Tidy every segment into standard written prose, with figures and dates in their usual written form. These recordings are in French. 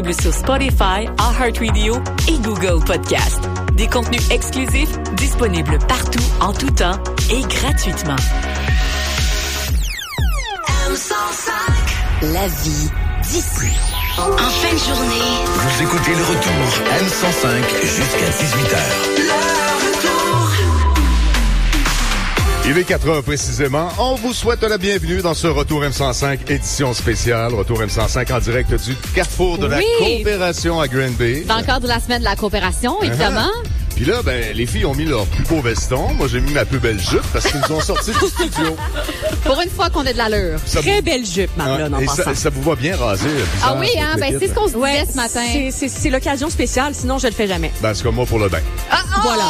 Sur Spotify, iHeartRadio et Google Podcast. Des contenus exclusifs disponibles partout, en tout temps et gratuitement. M105. La vie d'ici. En fin de journée. Vous écoutez le retour M105 jusqu'à 18h. Le retour. Il est 4h précisément. On vous souhaite la bienvenue dans ce Retour M105 édition spéciale. Retour M105 en direct du Carrefour de la Coopération à Granby. Dans le cadre de la semaine de la coopération, évidemment. Puis là, les filles ont mis leur plus beau veston. Moi, j'ai mis ma plus belle jupe parce qu'ils nous ont sorti du studio. Pour une fois qu'on a de l'allure. Très belle jupe, Marlon, en passant. Ça vous va bien raser. Ah oui, hein? C'est ce qu'on se disait ce matin. C'est l'occasion spéciale, sinon je le fais jamais. C'est comme moi pour le bain. Voilà.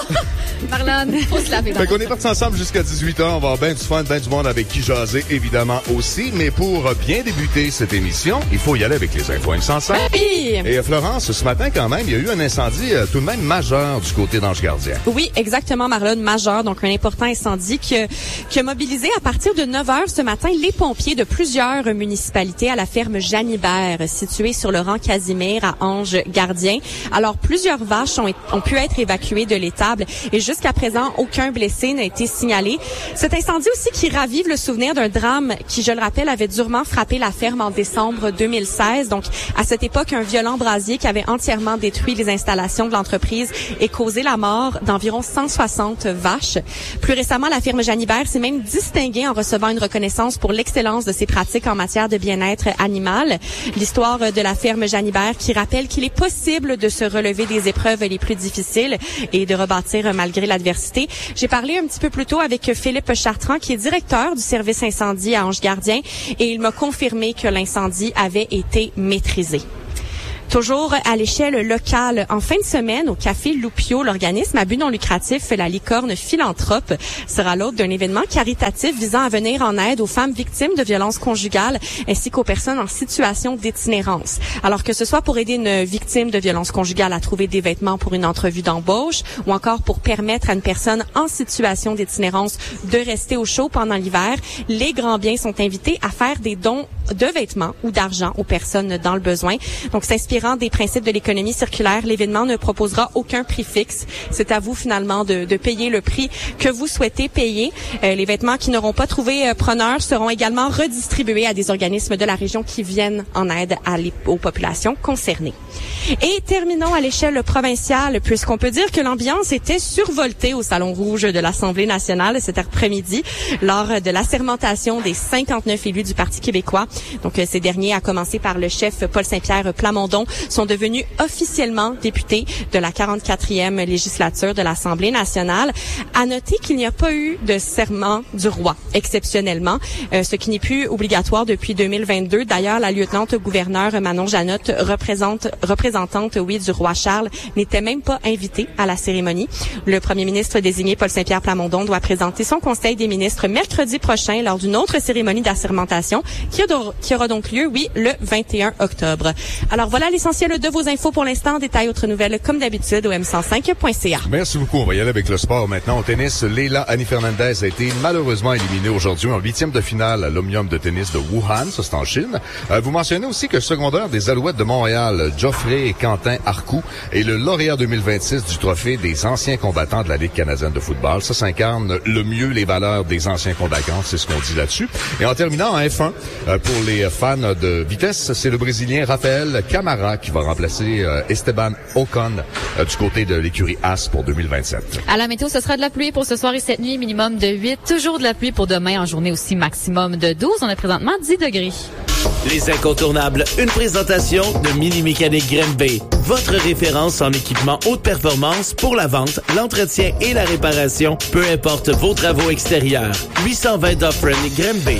Marlon, faut se laver. Fait qu'on est partis ensemble jusqu'à 18h. On va avoir bien du fun, bien du monde avec qui jaser, évidemment, aussi. Mais pour bien débuter cette émission, il faut y aller avec les infos M105. Et Florence, ce matin, quand même, il y a eu un incendie tout de même majeur du côté d'Ange-Gardien. Oui, exactement, Marlon, majeur. Donc, un important incendie qui a mobilisé à partir de 9h ce matin les pompiers de plusieurs municipalités à la ferme Janibert, située sur le rang Casimir à Ange-Gardien. Alors, plusieurs vaches ont pu être évacuées de l'étable et jusqu'à présent, aucun blessé n'a été signalé. Cet incendie aussi qui ravive le souvenir d'un drame qui, je le rappelle, avait durement frappé la ferme en décembre 2016. Donc, à cette époque, un violent brasier qui avait entièrement détruit les installations de l'entreprise et causé la mort d'environ 160 vaches. Plus récemment, la ferme Janibert s'est même distinguée en recevant une reconnaissance pour l'excellence de ses pratiques en matière de bien-être animal. L'histoire de la ferme Janibert qui rappelle qu'il est possible de se relever des épreuves les plus difficiles et de rebâtir malgré l'adversité. J'ai parlé un petit peu plus tôt avec Philippe Chartrand, qui est directeur du service incendie à Ange-Gardien, et il m'a confirmé que l'incendie avait été maîtrisé. Toujours à l'échelle locale, en fin de semaine, au Café Loupio, l'organisme à but non lucratif La Licorne Philanthrope sera l'hôte d'un événement caritatif visant à venir en aide aux femmes victimes de violences conjugales ainsi qu'aux personnes en situation d'itinérance. Alors que ce soit pour aider une victime de violences conjugales à trouver des vêtements pour une entrevue d'embauche ou encore pour permettre à une personne en situation d'itinérance de rester au chaud pendant l'hiver, les grands biens sont invités à faire des dons de vêtements ou d'argent aux personnes dans le besoin. Donc, s'inspirant des principes de l'économie circulaire, l'événement ne proposera aucun prix fixe. C'est à vous, finalement, de payer le prix que vous souhaitez payer. Les vêtements qui n'auront pas trouvé preneur seront également redistribués à des organismes de la région qui viennent en aide aux populations concernées. Et terminons à l'échelle provinciale, puisqu'on peut dire que l'ambiance était survoltée au Salon Rouge de l'Assemblée nationale cet après-midi lors de l'assermentation des 59 élus du Parti québécois. Donc, ces derniers, à commencer par le chef Paul Saint-Pierre Plamondon, sont devenus officiellement députés de la 44e législature de l'Assemblée nationale. À noter qu'il n'y a pas eu de serment du roi, exceptionnellement, ce qui n'est plus obligatoire depuis 2022. D'ailleurs, la lieutenant-gouverneure Manon Janotte, représentante, du roi Charles, n'était même pas invitée à la cérémonie. Le premier ministre désigné, Paul Saint-Pierre Plamondon, doit présenter son conseil des ministres mercredi prochain lors d'une autre cérémonie d'assermentation qui aura donc lieu, le 21 octobre. Alors voilà l'essentiel de vos infos pour l'instant. Détails, autres nouvelles, comme d'habitude, au m105.ca. Merci beaucoup. On va y aller avec le sport maintenant. Au tennis, Leila Annie Fernandez a été malheureusement éliminée aujourd'hui en 8e de finale à l'Omnium de tennis de Wuhan, ça c'est en Chine. Vous mentionnez aussi que le secondaire des Alouettes de Montréal, Geoffrey et Quentin Arcou, est le lauréat 2026 du trophée des anciens combattants de la Ligue canadienne de football. Ça incarne le mieux les valeurs des anciens combattants, c'est ce qu'on dit là-dessus. Et en terminant en F1, pour les fans de vitesse, c'est le Brésilien Rafael Camara qui va remplacer Esteban Ocon du côté de l'écurie As pour 2027. À la météo, ce sera de la pluie pour ce soir et cette nuit, minimum de 8. Toujours de la pluie pour demain, en journée aussi maximum de 12. On a présentement 10 degrés. Les incontournables, une présentation de Mini Mécanique Granby. Votre référence en équipement haute performance pour la vente, l'entretien et la réparation, peu importe vos travaux extérieurs. 820 Dufferin Granby.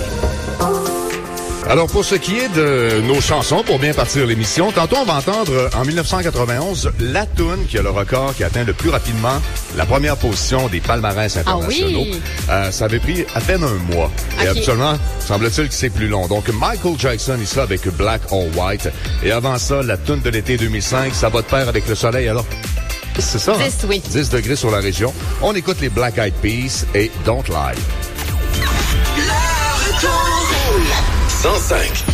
Alors, pour ce qui est de nos chansons, pour bien partir l'émission, tantôt on va entendre en 1991 la toune qui a le record, qui atteint le plus rapidement la première position des palmarès internationaux. Ah oui? Ça avait pris à peine un mois. Okay. Et absolument, semble-t-il que c'est plus long. Donc, Michael Jackson, il sera avec Black or White. Et avant ça, la toune de l'été 2005, ça va de pair avec le soleil. Alors, c'est ça, 10, oui. 10 degrés sur la région. On écoute les Black Eyed Peas et Don't Lie. Le retour 105.